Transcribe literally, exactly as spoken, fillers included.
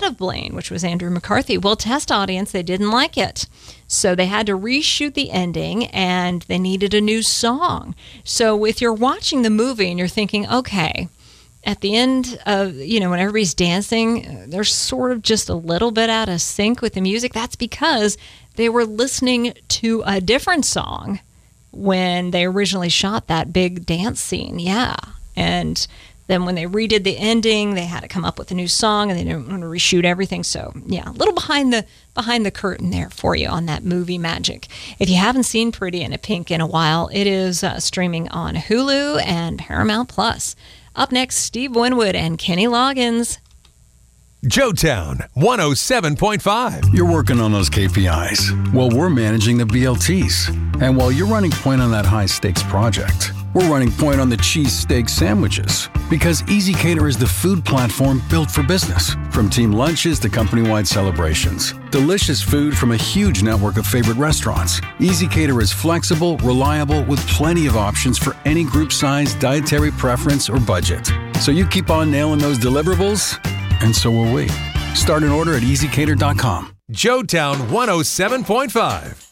instead of Blaine, which was Andrew McCarthy. Well, test audience, they didn't like it. So they had to reshoot the ending, and they needed a new song. So if you're watching the movie and you're thinking, okay, at the end of, you know, when everybody's dancing, they're sort of just a little bit out of sync with the music, that's because they were listening to a different song when they originally shot that big dance scene. Yeah. And then when they redid the ending, they had to come up with a new song, and they didn't want to reshoot everything. So, yeah, a little behind the behind the curtain there for you on that movie magic. If you haven't seen Pretty in a Pink in a while, it is uh, streaming on Hulu and Paramount Plus. Up next, Steve Winwood and Kenny Loggins. Joetown one oh seven point five. You're working on those K P Is. Well, we're managing the B L Ts. And while you're running point on that high-stakes project, we're running point on the cheesesteak sandwiches. Because Easy Cater is the food platform built for business. From team lunches to company-wide celebrations. Delicious food from a huge network of favorite restaurants. Easy Cater is flexible, reliable, with plenty of options for any group size, dietary preference, or budget. So you keep on nailing those deliverables, and so will we. Start an order at easy cater dot com. Joetown one oh seven point five.